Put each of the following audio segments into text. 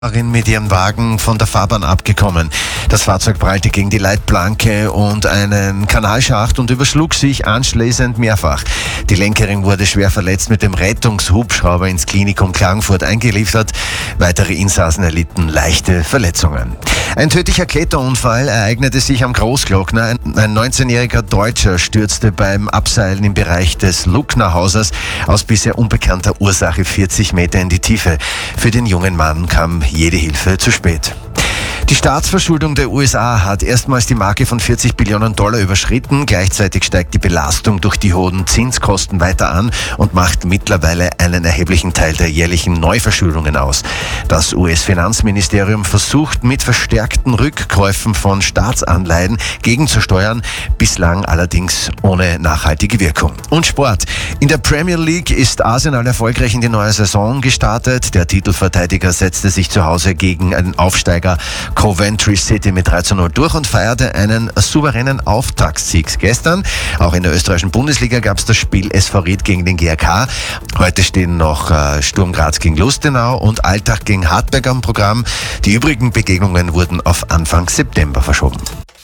Mit ihrem Wagen von der Fahrbahn abgekommen. Das Fahrzeug prallte gegen die Leitplanke und einen Kanalschacht und überschlug sich anschließend mehrfach. Die Lenkerin wurde schwer verletzt, mit dem Rettungshubschrauber ins Klinikum Klagenfurt eingeliefert. Weitere Insassen erlitten leichte Verletzungen. Ein tödlicher Kletterunfall ereignete sich am Großglockner. Ein 19-jähriger Deutscher stürzte beim Abseilen im Bereich des Lucknerhausers aus bisher unbekannter Ursache 40 Meter in die Tiefe. Für den jungen Mann kam jede Hilfe zu spät. Die Staatsverschuldung der USA hat erstmals die Marke von $40 Billionen überschritten. Gleichzeitig steigt die Belastung durch die hohen Zinskosten weiter an und macht mittlerweile einen erheblichen Teil der jährlichen Neuverschuldungen aus. Das US-Finanzministerium versucht mit verstärkten Rückkäufen von Staatsanleihen gegenzusteuern, bislang allerdings ohne nachhaltige Wirkung. Und Sport. In der Premier League ist Arsenal erfolgreich in die neue Saison gestartet. Der Titelverteidiger setzte sich zu Hause gegen einen Aufsteiger Coventry City mit 3:0 durch und feierte einen souveränen Auftaktsieg gestern. Auch in der österreichischen Bundesliga gab es das Spiel SV Ried gegen den GRK. Heute stehen noch Sturm Graz gegen Lustenau und Altach gegen Hartberg am Programm. Die übrigen Begegnungen wurden auf Anfang September verschoben.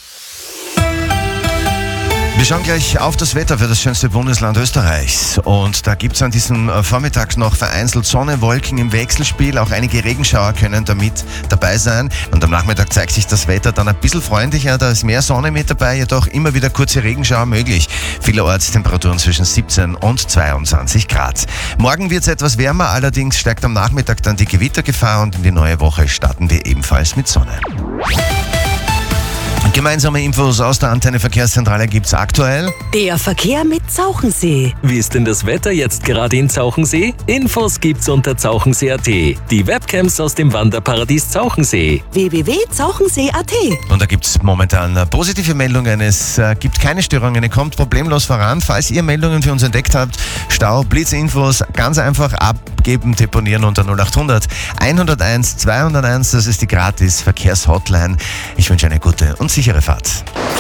Wir schauen gleich auf das Wetter für das schönste Bundesland Österreichs. Und da gibt es an diesem Vormittag noch vereinzelt Sonne, Wolken im Wechselspiel. Auch einige Regenschauer können damit dabei sein. Und am Nachmittag zeigt sich das Wetter dann ein bisschen freundlicher. Da ist mehr Sonne mit dabei, jedoch immer wieder kurze Regenschauer möglich. Vielerorts Temperaturen zwischen 17 und 22 Grad. Morgen wird es etwas wärmer, allerdings steigt am Nachmittag dann die Gewittergefahr und in die neue Woche starten wir ebenfalls mit Sonne. Gemeinsame Infos aus der Antenne Verkehrszentrale gibt's aktuell. Der Verkehr mit Zauchensee. Wie ist denn das Wetter jetzt gerade in Zauchensee? Infos gibt's unter zauchensee.at. Die Webcams aus dem Wanderparadies Zauchensee. www.zauchensee.at. Und da gibt's momentan positive Meldungen. Es gibt keine Störungen, ihr kommt problemlos voran. Falls ihr Meldungen für uns entdeckt habt, Stau, Blitzinfos, ganz einfach abgeben, deponieren unter 0800 101 201. Das ist die gratis Verkehrshotline. Ich wünsche eine gute und sichere Fahrt.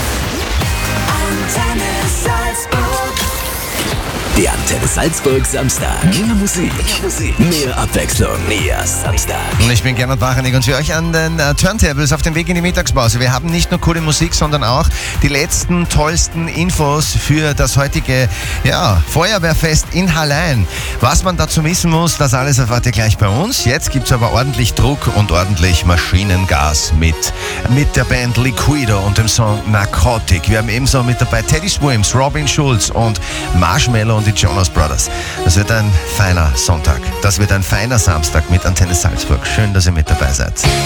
Der Antenne Salzburg Samstag. Mehr Musik. Mehr Abwechslung. Mehr Samstag. Und ich bin Gernot Wachenig und für euch an den Turntables auf dem Weg in die Mittagspause. Wir haben nicht nur coole Musik, sondern auch die letzten, tollsten Infos für das heutige Feuerwehrfest in Hallein. Was man dazu wissen muss, das alles erfahrt ihr gleich bei uns. Jetzt gibt's aber ordentlich Druck und ordentlich Maschinengas mit der Band Liquido und dem Song Narcotic. Wir haben ebenso mit dabei Teddy Swims, Robin Schulz und Marshmello und die Jonas Brothers. Das wird ein feiner Sonntag. Das wird ein feiner Samstag mit Antenne Salzburg. Schön, dass ihr mit dabei seid.